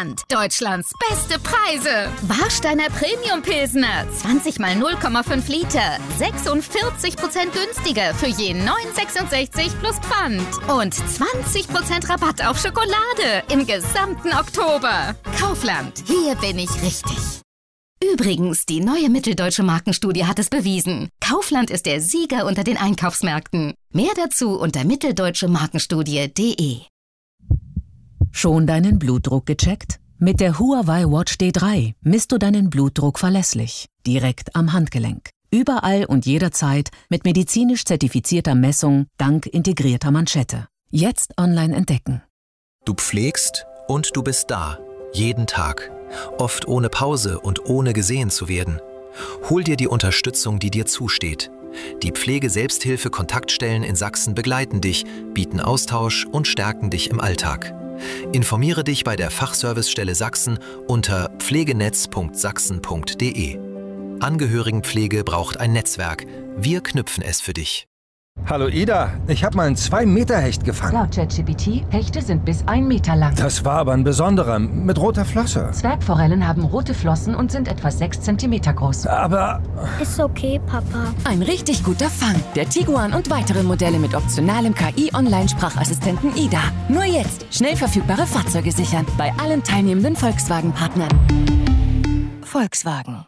Pfand. Deutschlands beste Preise. Warsteiner Premium Pilsner. 20 mal 0,5 Liter. 46% günstiger für je 9,66 plus Pfand. Und 20% Rabatt auf Schokolade im gesamten Oktober. Kaufland. Hier bin ich richtig. Übrigens, die neue Mitteldeutsche Markenstudie hat es bewiesen. Kaufland ist der Sieger unter den Einkaufsmärkten. Mehr dazu unter mitteldeutschemarkenstudie.de. Schon deinen Blutdruck gecheckt? Mit der Huawei Watch D3 misst du deinen Blutdruck verlässlich, direkt am Handgelenk. Überall und jederzeit mit medizinisch zertifizierter Messung dank integrierter Manschette. Jetzt online entdecken. Du pflegst und du bist da. Jeden Tag. Oft ohne Pause und ohne gesehen zu werden. Hol dir die Unterstützung, die dir zusteht. Die Pflege-Selbsthilfe-Kontaktstellen in Sachsen begleiten dich, bieten Austausch und stärken dich im Alltag. Informiere dich bei der Fachservicestelle Sachsen unter pflegenetz.sachsen.de. Angehörigenpflege braucht ein Netzwerk. Wir knüpfen es für dich. Hallo Ida, ich habe mal einen 2-Meter-Hecht gefangen. Laut ChatGPT, Hechte sind bis 1 Meter lang. Das war aber ein besonderer, mit roter Flosse. Zwergforellen haben rote Flossen und sind etwa 6 Zentimeter groß. Aber... Ist okay, Papa. Ein richtig guter Fang. Der Tiguan und weitere Modelle mit optionalem KI-Online-Sprachassistenten Ida. Nur jetzt schnell verfügbare Fahrzeuge sichern. Bei allen teilnehmenden Volkswagen-Partnern. Volkswagen.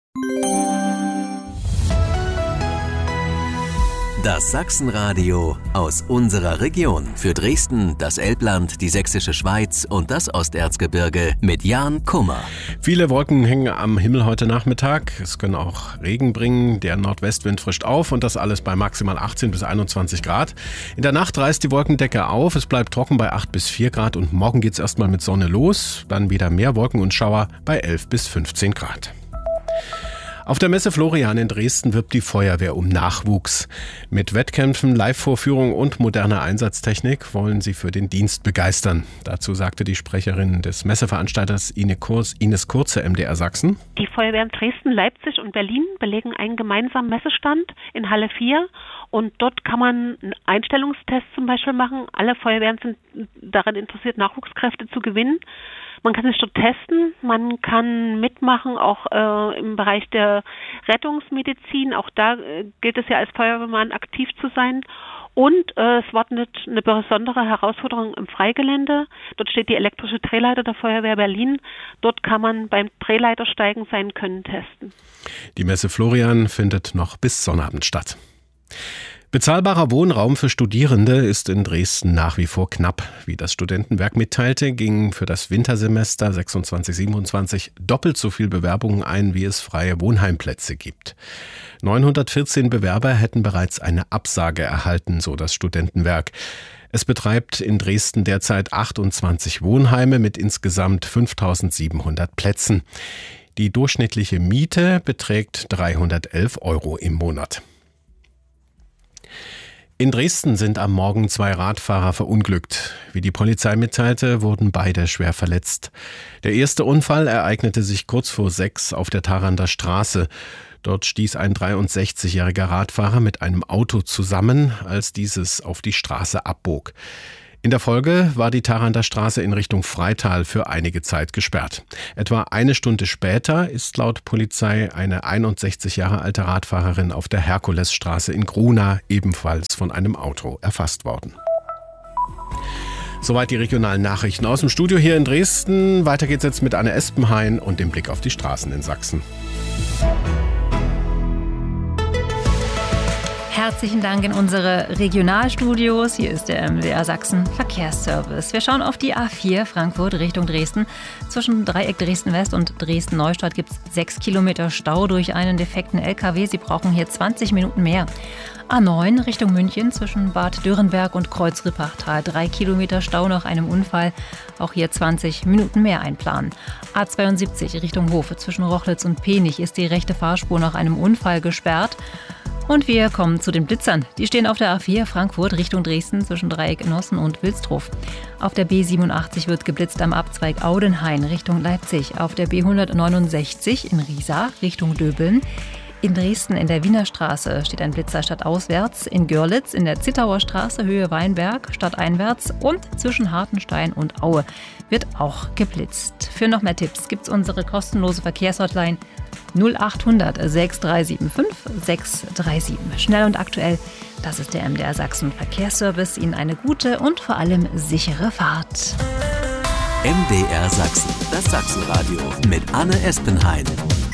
Das Sachsenradio aus unserer Region. Für Dresden, das Elbland, die Sächsische Schweiz und das Osterzgebirge mit Jan Kummer. Viele Wolken hängen am Himmel heute Nachmittag. Es können auch Regen bringen. Der Nordwestwind frischt auf und das alles bei maximal 18 bis 21 Grad. In der Nacht reißt die Wolkendecke auf. Es bleibt trocken bei 8 bis 4 Grad und morgen geht's erstmal mit Sonne los. Dann wieder mehr Wolken und Schauer bei 11 bis 15 Grad. Auf der Messe Florian in Dresden wirbt die Feuerwehr um Nachwuchs. Mit Wettkämpfen, Live-Vorführungen und moderner Einsatztechnik wollen sie für den Dienst begeistern. Dazu sagte die Sprecherin des Messeveranstalters Ines Kurze, MDR Sachsen. Die Feuerwehren Dresden, Leipzig und Berlin belegen einen gemeinsamen Messestand in Halle 4. Und dort kann man einen Einstellungstest zum Beispiel machen. Alle Feuerwehren sind daran interessiert, Nachwuchskräfte zu gewinnen. Man kann sich dort testen, man kann mitmachen, auch im Bereich der Rettungsmedizin. Auch da gilt es ja als Feuerwehrmann aktiv zu sein. Und es wartet eine besondere Herausforderung im Freigelände. Dort steht die elektrische Drehleiter der Feuerwehr Berlin. Dort kann man beim Drehleitersteigen sein Können testen. Die Messe Florian findet noch bis Sonnabend statt. Bezahlbarer Wohnraum für Studierende ist in Dresden nach wie vor knapp. Wie das Studentenwerk mitteilte, gingen für das Wintersemester 26/27 doppelt so viel Bewerbungen ein, wie es freie Wohnheimplätze gibt. 914 Bewerber hätten bereits eine Absage erhalten, so das Studentenwerk. Es betreibt in Dresden derzeit 28 Wohnheime mit insgesamt 5.700 Plätzen. Die durchschnittliche Miete beträgt 311 € im Monat. In Dresden sind am Morgen 2 Radfahrer verunglückt. Wie die Polizei mitteilte, wurden beide schwer verletzt. Der erste Unfall ereignete sich kurz vor 6 auf der Tharanter Straße. Dort stieß ein 63-jähriger Radfahrer mit einem Auto zusammen, als dieses auf die Straße abbog. In der Folge war die Tharanter Straße in Richtung Freital für einige Zeit gesperrt. Etwa eine Stunde später ist laut Polizei eine 61 Jahre alte Radfahrerin auf der Herkulesstraße in Gruna ebenfalls von einem Auto erfasst worden. Soweit die regionalen Nachrichten aus dem Studio hier in Dresden. Weiter geht's jetzt mit Anne Espenhain und dem Blick auf die Straßen in Sachsen. Herzlichen Dank in unsere Regionalstudios. Hier ist der MDR Sachsen Verkehrsservice. Wir schauen auf die A4 Frankfurt Richtung Dresden. Zwischen Dreieck Dresden-West und Dresden-Neustadt gibt es 6 Kilometer Stau durch einen defekten LKW. Sie brauchen hier 20 Minuten mehr. A9 Richtung München zwischen Bad Dürrenberg und Kreuz-Rippachtal. 3 Kilometer Stau nach einem Unfall. Auch hier 20 Minuten mehr einplanen. A72 Richtung Hofe zwischen Rochlitz und Penich ist die rechte Fahrspur nach einem Unfall gesperrt. Und wir kommen zu den Blitzern. Die stehen auf der A4 Frankfurt Richtung Dresden zwischen Dreieck Nossen und Wilsdruf. Auf der B87 wird geblitzt am Abzweig Audenhain Richtung Leipzig. Auf der B169 in Riesa Richtung Döbeln. In Dresden in der Wiener Straße steht ein Blitzer stadtauswärts. In Görlitz in der Zittauer Straße Höhe Weinberg stadteinwärts. Und zwischen Hartenstein und Aue wird auch geblitzt. Für noch mehr Tipps gibt's unsere kostenlose Verkehrshotline 0800 6375 637. Schnell und aktuell, das ist der MDR Sachsen Verkehrsservice. Ihnen eine gute und vor allem sichere Fahrt. MDR Sachsen, das Sachsenradio mit Anne Espenhain.